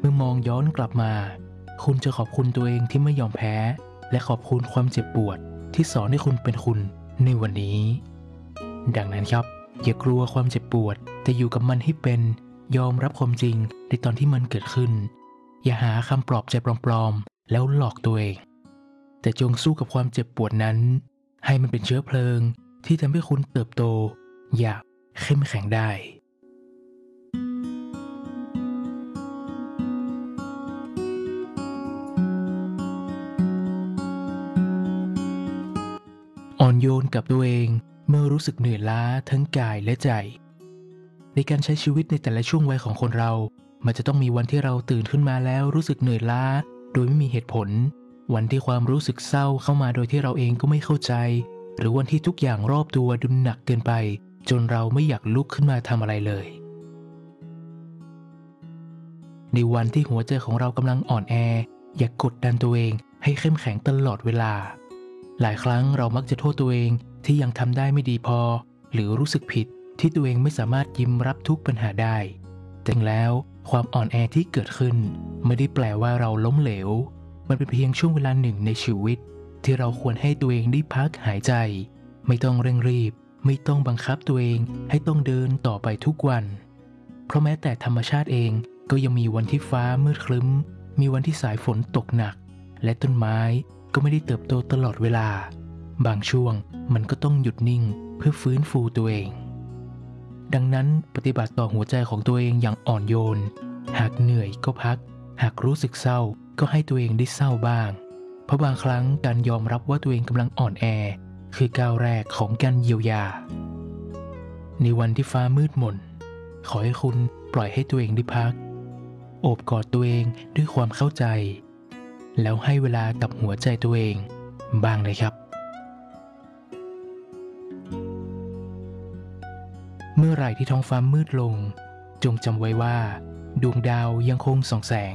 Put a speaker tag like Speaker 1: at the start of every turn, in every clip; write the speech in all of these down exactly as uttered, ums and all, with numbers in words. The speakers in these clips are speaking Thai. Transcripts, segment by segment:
Speaker 1: เมื่อมองย้อนกลับมาคุณจะขอบคุณตัวเองที่ไม่ยอมแพ้และขอบคุณความเจ็บปวดที่สอนให้คุณเป็นคุณในวันนี้ดังนั้นครับอย่ากลัวความเจ็บปวดแต่อยู่กับมันให้เป็นยอมรับความจริงในตอนที่มันเกิดขึ้นอย่าหาคำปลอบใจปลอมๆแล้วหลอกตัวเองแต่จงสู้กับความเจ็บปวดนั้นให้มันเป็นเชื้อเพลิงที่ทำให้คุณเติบโตอย่างเข้มแข็งได้อ่อนโยนกับตัวเองเมื่อรู้สึกเหนื่อยล้าทั้งกายและใจในการใช้ชีวิตในแต่ละช่วงวัยของคนเรามันจะต้องมีวันที่เราตื่นขึ้นมาแล้วรู้สึกเหนื่อยล้าโดยไม่มีเหตุผลวันที่ความรู้สึกเศร้าเข้ามาโดยที่เราเองก็ไม่เข้าใจหรือวันที่ทุกอย่างรอบตัวดูหนักเกินไปจนเราไม่อยากลุกขึ้นมาทำอะไรเลยในวันที่หัวใจของเรากำลังอ่อนแออย่ากดดันตัวเองให้เข้มแข็งตลอดเวลาหลายครั้งเรามักจะโทษตัวเองที่ยังทำได้ไม่ดีพอหรือรู้สึกผิดที่ตัวเองไม่สามารถยิ้มรับทุกปัญหาได้แต่จริงแล้วความอ่อนแอที่เกิดขึ้นไม่ได้แปลว่าเราล้มเหลวมันเป็นเพียงช่วงเวลาหนึ่งในชีวิตที่เราควรให้ตัวเองได้พักหายใจไม่ต้องเร่งรีบไม่ต้องบังคับตัวเองให้ต้องเดินต่อไปทุกวันเพราะแม้แต่ธรรมชาติเองก็ยังมีวันที่ฟ้ามืดครึ้มมีวันที่สายฝนตกหนักและต้นไม้ก็ไม่ได้เติบโตตลอดเวลาบางช่วงมันก็ต้องหยุดนิ่งเพื่อฟื้นฟูตัวเองดังนั้นปฏิบัติต่อหัวใจของตัวเองอย่างอ่อนโยนหากเหนื่อยก็พักหากรู้สึกเศร้าก็ให้ตัวเองได้เศร้าบ้างเพราะบางครั้งการยอมรับว่าตัวเองกำลังอ่อนแอคือก้าวแรกของการเยียวยาในวันที่ฟ้ามืดมนขอให้คุณปล่อยให้ตัวเองได้พักโอบกอดตัวเองด้วยความเข้าใจแล้วให้เวลากับหัวใจตัวเองบ้างเลยครับเมื่อไหร่ที่ท้องฟ้ามืดลงจงจำไว้ว่าดวงดาวยังคงส่องแสง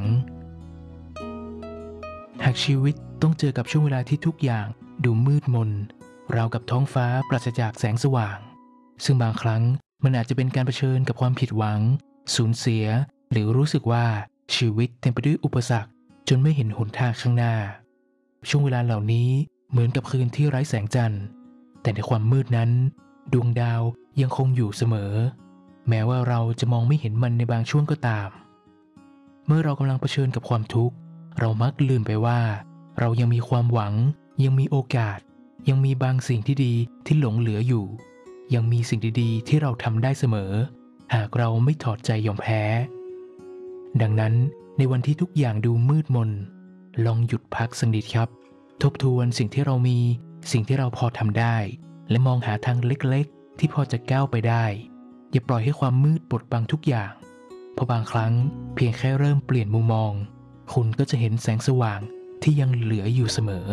Speaker 1: หากชีวิตต้องเจอกับช่วงเวลาที่ทุกอย่างดูมืดมนราวกับท้องฟ้าปราศจากแสงสว่างซึ่งบางครั้งมันอาจจะเป็นการเผชิญกับความผิดหวังสูญเสียหรือรู้สึกว่าชีวิตเต็มไปด้วยอุปสรรคจนไม่เห็นหนทางข้างหน้าช่วงเวลาเหล่านี้เหมือนกับคืนที่ไร้แสงจันทร์แต่ในความมืดนั้นดวงดาวยังคงอยู่เสมอแม้ว่าเราจะมองไม่เห็นมันในบางช่วงก็ตามเมื่อเรากำลังเผชิญกับความทุกข์เรามักลืมไปว่าเรายังมีความหวังยังมีโอกาสยังมีบางสิ่งที่ดีที่หลงเหลืออยู่ยังมีสิ่งดีๆที่เราทำได้เสมอหากเราไม่ถอดใจยอมแพ้ดังนั้นในวันที่ทุกอย่างดูมืดมนลองหยุดพักสักนิดครับทบทวนสิ่งที่เรามีสิ่งที่เราพอทำได้และมองหาทางเล็กๆที่พอจะก้าวไปได้อย่าปล่อยให้ความมืดบดบังทุกอย่างเพราะบางครั้งเพียงแค่เริ่มเปลี่ยนมุมมองคุณก็จะเห็นแสงสว่างที่ยังเหลืออยู่เสมอ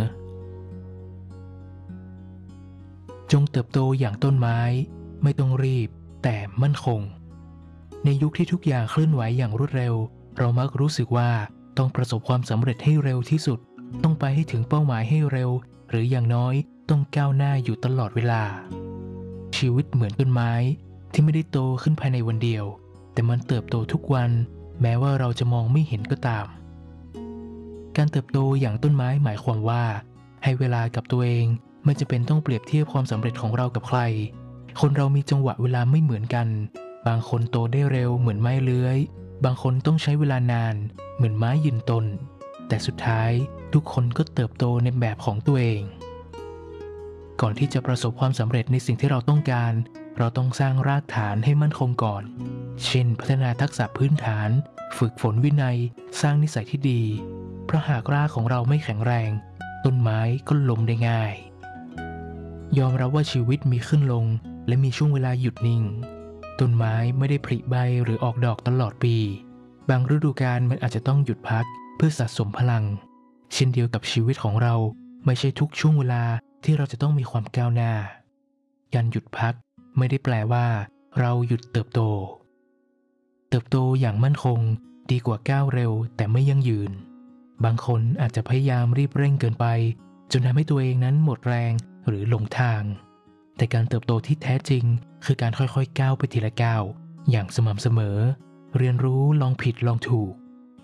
Speaker 1: จงเติบโตอย่างต้นไม้ไม่ต้องรีบแต่มั่นคงในยุคที่ทุกอย่างเคลื่อนไหวอย่างรวดเร็วเรามักรู้สึกว่าต้องประสบความสำเร็จให้เร็วที่สุดต้องไปให้ถึงเป้าหมายให้เร็วหรืออย่างน้อยต้องก้าวหน้าอยู่ตลอดเวลาชีวิตเหมือนต้นไม้ที่ไม่ได้โตขึ้นภายในวันเดียวแต่มันเติบโตทุกวันแม้ว่าเราจะมองไม่เห็นก็ตามการเติบโตอย่างต้นไม้หมายความว่าให้เวลากับตัวเองไม่จำเป็นต้องเปรียบเทียบความสำเร็จของเรากับใครคนเรามีจังหวะเวลาไม่เหมือนกันบางคนโตได้เร็วเหมือนไม้เลื้อยบางคนต้องใช้เวลานานเหมือนไม้ยืนต้นแต่สุดท้ายทุกคนก็เติบโตในแบบของตัวเองก่อนที่จะประสบความสำเร็จในสิ่งที่เราต้องการเราต้องสร้างรากฐานให้มั่นคงก่อนเช่นพัฒนาทักษะพื้นฐานฝึกฝนวินัยสร้างนิสัยที่ดีเพราะหากรากของเราไม่แข็งแรงต้นไม้ก็ล้มได้ง่ายยอมรับว่าชีวิตมีขึ้นลงและมีช่วงเวลาหยุดนิ่งต้นไม้ไม่ได้ผลิใบหรือออกดอกตลอดปีบางฤดูกาลมันอาจจะต้องหยุดพักเพื่อสะสมพลังเช่นเดียวกับชีวิตของเราไม่ใช่ทุกช่วงเวลาที่เราจะต้องมีความก้าวหน้าการหยุดพักไม่ได้แปลว่าเราหยุดเติบโตเติบโตอย่างมั่นคงดีกว่าก้าวเร็วแต่ไม่ยั่งยืนบางคนอาจจะพยายามรีบเร่งเกินไปจนทำให้ตัวเองนั้นหมดแรงหรือหลงทางแต่การเติบโตที่แท้จริงคือการค่อยๆก้าวไปทีละก้าวอย่างสม่ำเสมอเรียนรู้ลองผิดลองถูก